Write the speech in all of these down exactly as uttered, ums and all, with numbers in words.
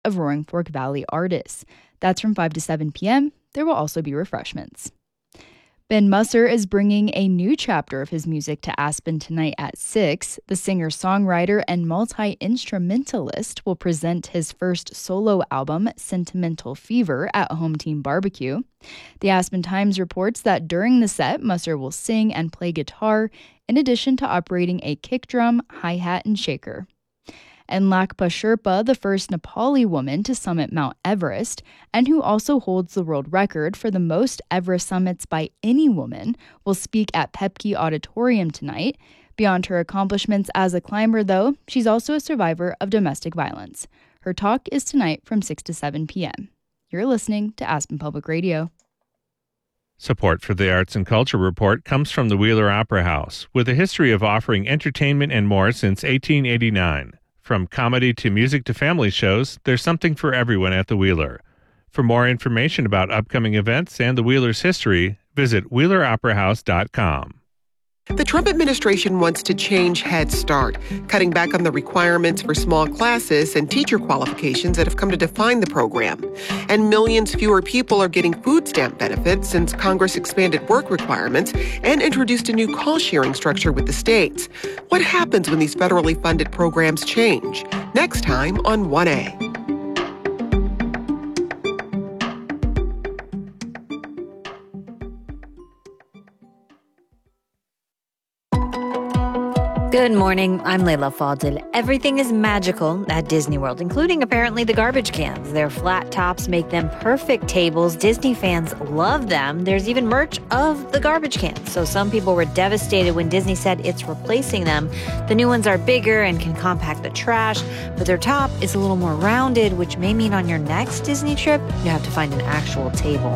of Roaring Fork Valley artists. That's from five to seven p.m. There will also be refreshments. Ben Musser is bringing a new chapter of his music to Aspen tonight at six. The singer-songwriter and multi-instrumentalist will present his first solo album, Sentimental Fever, at Home Team Barbecue. The Aspen Times reports that during the set, Musser will sing and play guitar, in addition to operating a kick drum, hi-hat, and shaker. And Lakpa Sherpa, the first Nepali woman to summit Mount Everest, and who also holds the world record for the most Everest summits by any woman, will speak at Pepke Auditorium tonight. Beyond her accomplishments as a climber, though, she's also a survivor of domestic violence. Her talk is tonight from six to seven p.m. You're listening to Aspen Public Radio. Support for the Arts and Culture Report comes from the Wheeler Opera House, with a history of offering entertainment and more since eighteen eighty-nine. From comedy to music to family shows, there's something for everyone at the Wheeler. For more information about upcoming events and the Wheeler's history, visit wheeler opera house dot com. The Trump administration wants to change Head Start, cutting back on the requirements for small classes and teacher qualifications that have come to define the program. And millions fewer people are getting food stamp benefits since Congress expanded work requirements and introduced a new cost-sharing structure with the states. What happens when these federally funded programs change? Next time on one A. Good morning, I'm Layla Fadil. Everything is magical at Disney World, including apparently the garbage cans. Their flat tops make them perfect tables. Disney fans love them. There's even merch of the garbage cans. So some people were devastated when Disney said it's replacing them. The new ones are bigger and can compact the trash, but their top is a little more rounded, which may mean on your next Disney trip, you have to find an actual table.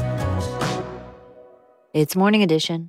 It's Morning Edition.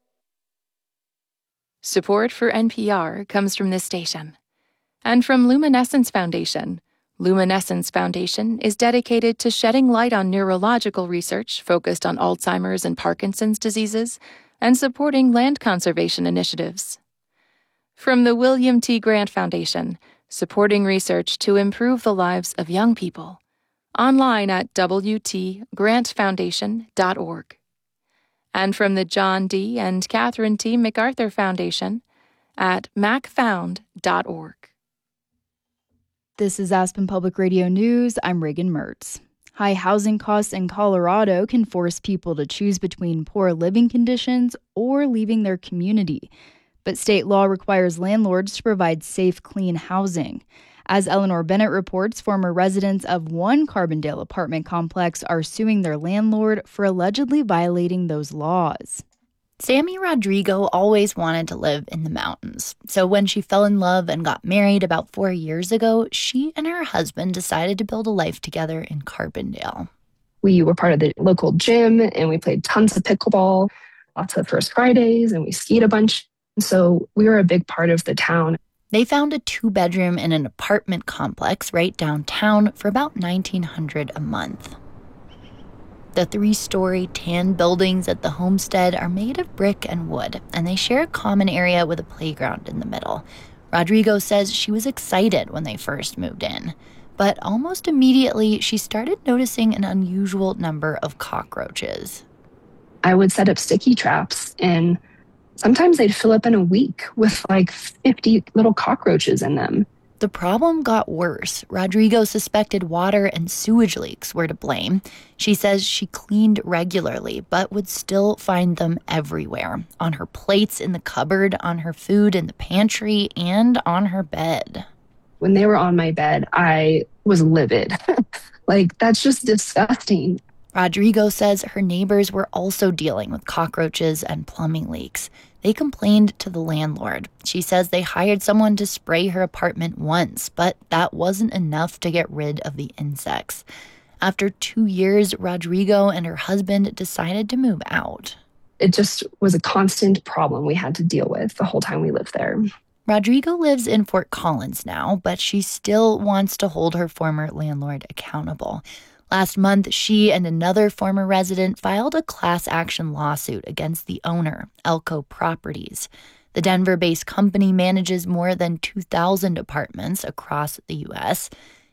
Support for N P R comes from this station and from Luminescence Foundation. Luminescence Foundation is dedicated to shedding light on neurological research focused on Alzheimer's and Parkinson's diseases and supporting land conservation initiatives. From the William T. Grant Foundation, supporting research to improve the lives of young people. Online at w t grant foundation dot org. And from the John D. and Catherine T. MacArthur Foundation at mac found dot org. This is Aspen Public Radio News. I'm Reagan Mertz. High housing costs in Colorado can force people to choose between poor living conditions or leaving their community. But state law requires landlords to provide safe, clean housing. As Eleanor Bennett reports, former residents of one Carbondale apartment complex are suing their landlord for allegedly violating those laws. Sammy Rodrigo always wanted to live in the mountains. So when she fell in love and got married about four years ago, she and her husband decided to build a life together in Carbondale. We were part of the local gym and we played tons of pickleball, lots of First Fridays, and we skied a bunch. So we were a big part of the town. They found a two-bedroom in an apartment complex right downtown for about nineteen hundred dollars a month. The three-story tan buildings at the homestead are made of brick and wood, and they share a common area with a playground in the middle. Rodrigo says she was excited when they first moved in, but almost immediately she started noticing an unusual number of cockroaches. I would set up sticky traps, and sometimes they'd fill up in a week with like fifty little cockroaches in them. The problem got worse. Rodrigo suspected water and sewage leaks were to blame. She says she cleaned regularly, but would still find them everywhere. On her plates in the cupboard, on her food in the pantry, and on her bed. When they were on my bed, I was livid. Like, that's just disgusting. Rodrigo says her neighbors were also dealing with cockroaches and plumbing leaks. They complained to the landlord. She says they hired someone to spray her apartment once, but that wasn't enough to get rid of the insects. After two years, Rodrigo and her husband decided to move out. It just was a constant problem we had to deal with the whole time we lived there. Rodrigo lives in Fort Collins now, but she still wants to hold her former landlord accountable. Last month, she and another former resident filed a class action lawsuit against the owner, Elko Properties. The Denver-based company manages more than two thousand apartments across the U S.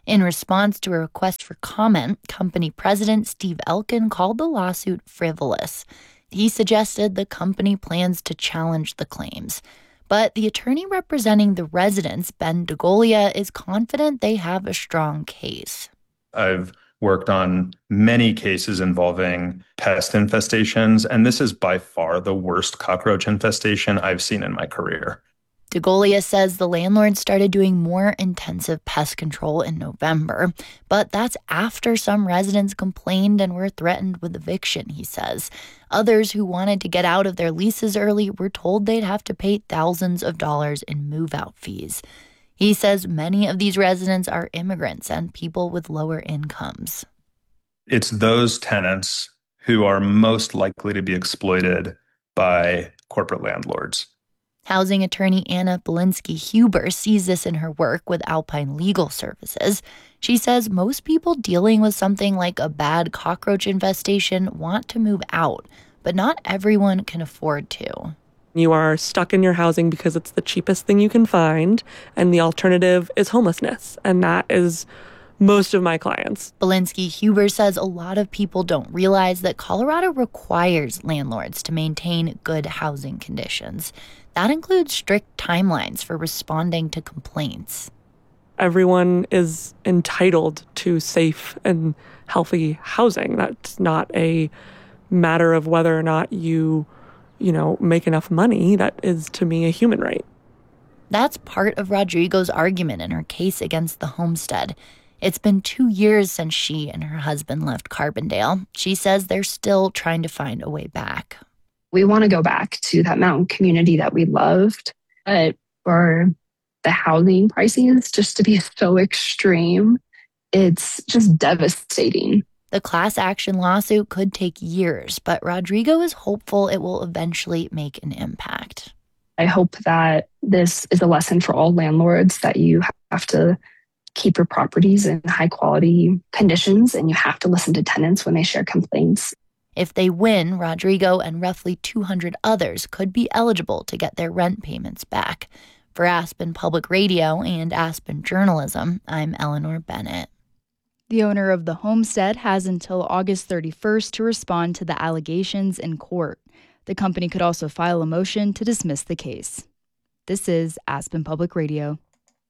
In response to a request for comment, company president Steve Elkin called the lawsuit frivolous. He suggested the company plans to challenge the claims. But the attorney representing the residents, Ben DeGolia, is confident they have a strong case. I've worked on many cases involving pest infestations, and this is by far the worst cockroach infestation I've seen in my career. DeGolia says the landlord started doing more intensive pest control in November, but that's after some residents complained and were threatened with eviction, he says. Others who wanted to get out of their leases early were told they'd have to pay thousands of dollars in move-out fees. He says many of these residents are immigrants and people with lower incomes. It's those tenants who are most likely to be exploited by corporate landlords. Housing attorney Anna Belinsky-Huber sees this in her work with Alpine Legal Services. She says most people dealing with something like a bad cockroach infestation want to move out, but not everyone can afford to. You are stuck in your housing because it's the cheapest thing you can find, and the alternative is homelessness, and that is most of my clients. Belinsky-Huber says a lot of people don't realize that Colorado requires landlords to maintain good housing conditions. That includes strict timelines for responding to complaints. Everyone is entitled to safe and healthy housing. That's not a matter of whether or not you, you know, make enough money. That is, to me, a human right. That's part of Rodrigo's argument in her case against the homestead. It's been two years since she and her husband left Carbondale. She says they're still trying to find a way back. We want to go back to that mountain community that we loved, but for the housing prices just to be so extreme, it's just devastating. The class action lawsuit could take years, but Rodrigo is hopeful it will eventually make an impact. I hope that this is a lesson for all landlords that you have to keep your properties in high quality conditions and you have to listen to tenants when they share complaints. If they win, Rodrigo and roughly two hundred others could be eligible to get their rent payments back. For Aspen Public Radio and Aspen Journalism, I'm Eleanor Bennett. The owner of the homestead has until August thirty-first to respond to the allegations in court. The company could also file a motion to dismiss the case. This is Aspen Public Radio.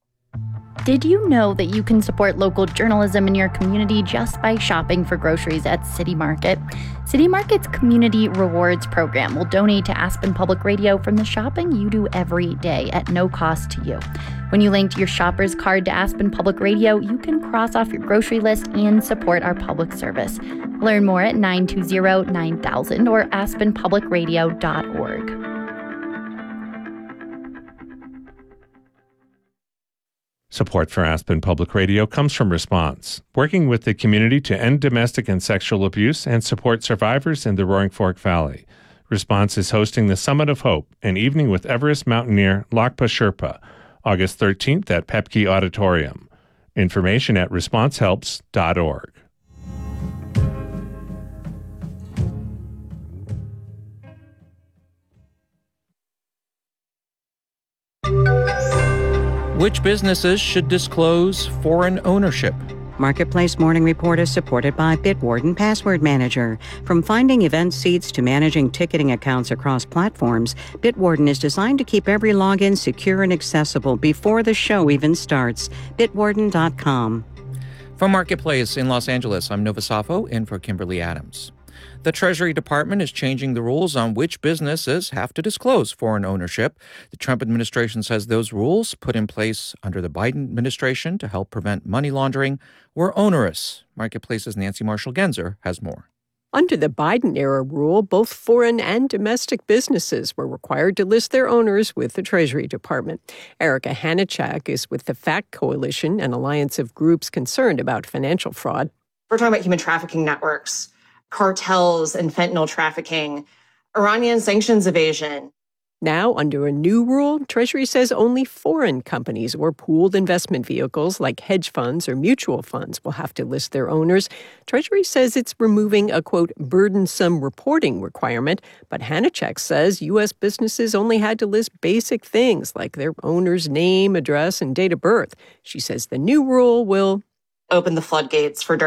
Did you know that you can support local journalism in your community just by shopping for groceries at City Market? City Market's Community Rewards program will donate to Aspen Public Radio from the shopping you do every day at no cost to you. When you link your shopper's card to Aspen Public Radio, you can cross off your grocery list and support our public service. Learn more at nine two zero nine thousand or aspen public radio dot org. Support for Aspen Public Radio comes from Response, working with the community to end domestic and sexual abuse and support survivors in the Roaring Fork Valley. Response is hosting the Summit of Hope, an evening with Everest mountaineer Lakpa Sherpa, August thirteenth at Pepke Auditorium. Information at response helps dot org. Which businesses should disclose foreign ownership? Marketplace Morning Report is supported by Bitwarden Password Manager. From finding event seats to managing ticketing accounts across platforms, Bitwarden is designed to keep every login secure and accessible before the show even starts. bitwarden dot com. From Marketplace in Los Angeles, I'm Nova Safo in for Kimberly Adams. The Treasury Department is changing the rules on which businesses have to disclose foreign ownership. The Trump administration says those rules, put in place under the Biden administration to help prevent money laundering, were onerous. Marketplace's Nancy Marshall-Genzer has more. Under the Biden-era rule, both foreign and domestic businesses were required to list their owners with the Treasury Department. Erica Hanichak is with the FACT Coalition, an alliance of groups concerned about financial fraud. We're talking about human trafficking networks, cartels and fentanyl trafficking, Iranian sanctions evasion. Now, under a new rule, Treasury says only foreign companies or pooled investment vehicles like hedge funds or mutual funds will have to list their owners. Treasury says it's removing a, quote, burdensome reporting requirement, but Hanichak says U S businesses only had to list basic things like their owner's name, address, and date of birth. She says the new rule will opened the floodgates for